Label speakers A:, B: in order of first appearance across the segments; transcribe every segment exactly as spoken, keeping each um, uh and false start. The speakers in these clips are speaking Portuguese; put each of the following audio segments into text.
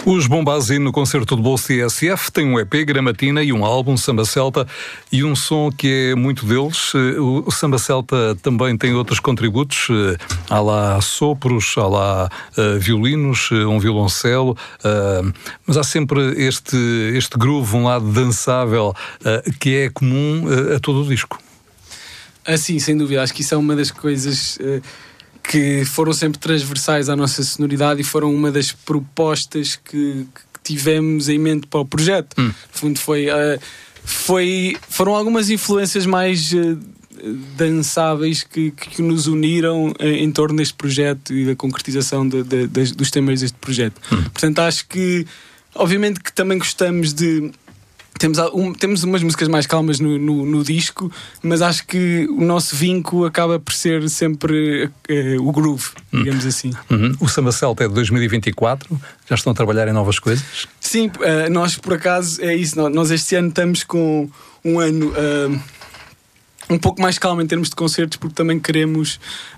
A: Os Bombazine no concerto de bolso T S F têm um E P, Gramatina, e um álbum, Samba Celta, e um som que é muito deles. O Samba Celta também tem outros contributos, há lá sopros, há lá uh, violinos, um violoncelo, uh, mas há sempre este, este groove, um lado dançável, uh, que é comum uh, a todo o disco.
B: Ah, sim, sem dúvida. Acho que isso é uma das coisas uh, que foram sempre transversais à nossa sonoridade e foram uma das propostas que, que tivemos em mente para o projeto. Hum. No fundo foi, uh, foi, foram algumas influências mais uh, dançáveis que, que nos uniram uh, em torno deste projeto e da concretização de, de, de, dos temas deste projeto. Hum. Portanto, acho que, obviamente que também gostamos de... Temos, um, temos umas músicas mais calmas no, no, no disco, mas acho que o nosso vínculo acaba por ser sempre uh, o groove, digamos hum. assim.
A: Uhum. O Samba Celta é de dois mil e vinte e quatro, já estão a trabalhar em novas coisas?
B: Sim, uh, nós por acaso é isso, nós este ano estamos com um ano uh, um pouco mais calmo em termos de concertos, porque também queremos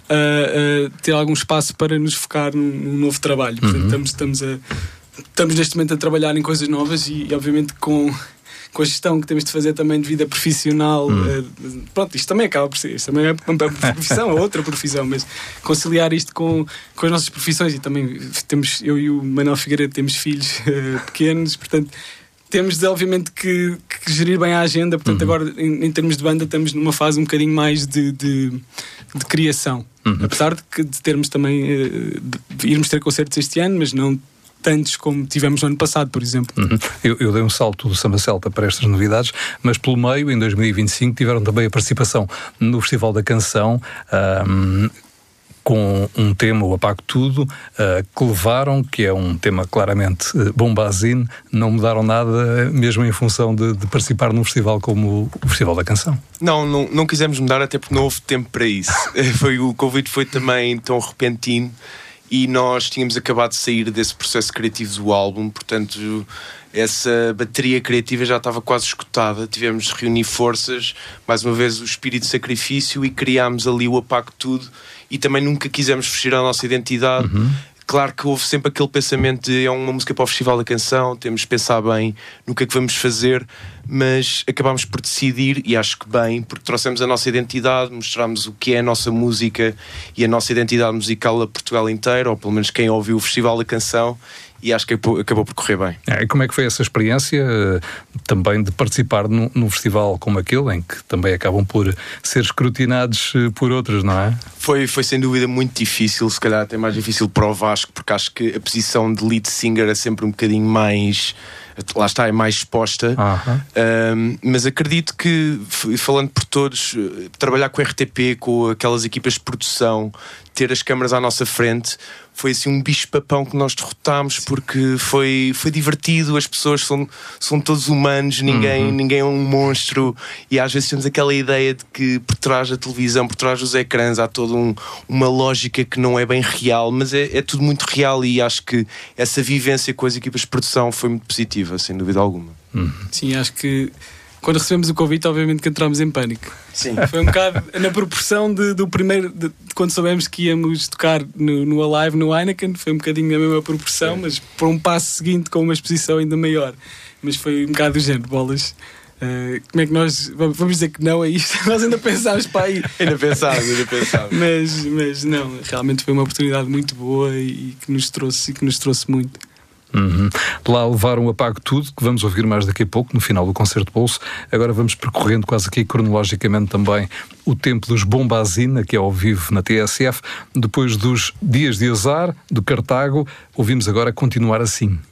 B: uh, uh, ter algum espaço para nos focar num, num novo trabalho. Portanto, uhum. estamos, estamos, a, estamos neste momento a trabalhar em coisas novas e, e obviamente com... com a gestão que temos de fazer também de vida profissional, hum. uh, pronto, isto também acaba por ser, isto também é uma profissão, é outra profissão, mas conciliar isto com, com as nossas profissões, e também temos, eu e o Manuel Figueiredo temos filhos uh, pequenos, portanto temos de, obviamente que, que gerir bem a agenda, portanto uhum. agora em, em termos de banda estamos numa fase um bocadinho mais de, de, de criação, uhum. apesar de, que, de termos também uh, de irmos ter concertos este ano, mas não tantos como tivemos no ano passado, por exemplo.
A: Uhum. Eu, eu dei um salto do Samba Celta para estas novidades, mas pelo meio, em dois mil e vinte e cinco, tiveram também a participação no Festival da Canção, um, com um tema, o Apago Tudo, uh, que levaram, que é um tema claramente uh, bombazine, não mudaram nada, mesmo em função de, de participar num festival como o Festival da Canção.
C: Não, não, não quisemos mudar, até porque não houve tempo para isso. foi, o convite foi também tão repentino, e nós tínhamos acabado de sair desse processo criativo do álbum, portanto essa bateria criativa já estava quase esgotada. Tivemos de reunir forças, mais uma vez o espírito de sacrifício, e criámos ali o Apago Tudo, e também nunca quisemos fugir à nossa identidade. Uhum. Claro que houve sempre aquele pensamento de é uma música para o Festival da Canção, temos de pensar bem no que é que vamos fazer, mas acabámos por decidir, e acho que bem, porque trouxemos a nossa identidade, mostramos o que é a nossa música e a nossa identidade musical a Portugal inteiro, ou pelo menos quem ouviu o Festival da Canção, e acho que acabou por correr bem.
A: É, como é que foi essa experiência também de participar num, num festival como aquele, em que também acabam por ser escrutinados por outros, não é?
C: Foi, foi sem dúvida muito difícil, se calhar até mais difícil para o Vasco, porque acho que a posição de lead singer é sempre um bocadinho mais... lá está, é mais exposta. Uh-huh. um, mas acredito que, falando por todos, trabalhar com o R T P, com aquelas equipas de produção, ter as câmaras à nossa frente, foi assim um bicho-papão que nós derrotámos. Sim. Porque foi, foi divertido, as pessoas são, são todos humanos, ninguém, uhum. ninguém é um monstro, e às vezes temos aquela ideia de que por trás da televisão, por trás dos ecrãs, há toda um, uma lógica que não é bem real, mas é, é tudo muito real, e acho que essa vivência com as equipas de produção foi muito positiva, sem dúvida alguma.
B: Uhum. Sim, acho que quando recebemos o convite, obviamente que entramos em pânico. Sim. Foi um bocado na proporção de, do primeiro, de, de quando soubemos que íamos tocar no, no Alive, no Heineken, foi um bocadinho a mesma proporção, é. Mas por um passo seguinte com uma exposição ainda maior. Mas foi um bocado do género, bolas. Uh, como é que nós vamos dizer que não a isto? Nós ainda pensámos para aí.
C: ainda pensámos, ainda pensámos.
B: mas, mas não, realmente foi uma oportunidade muito boa e, e que nos trouxe, e que nos trouxe muito.
A: Uhum. Lá levaram o Apago Tudo, que vamos ouvir mais daqui a pouco, no final do concerto de bolso. Agora vamos percorrendo quase aqui cronologicamente também o tempo dos Bombazine, que é ao vivo na T S F. Depois dos Dias de Azar, do Cartago, ouvimos agora Continuar Assim.